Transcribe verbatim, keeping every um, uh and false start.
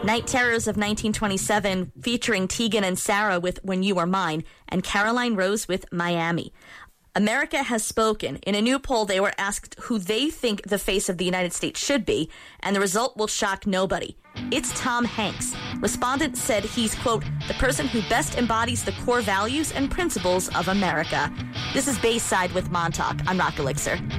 Night Terrors of nineteen twenty-seven, featuring Tegan and Sara with When You Were Mine, and Caroline Rose with Miami. America has spoken. In a new poll, they were asked who they think the face of the United States should be, and the result will shock nobody. It's Tom Hanks. Respondents said he's, quote, the person who best embodies the core values and principles of America. This is Bayside with Montauk on Rock Elixir.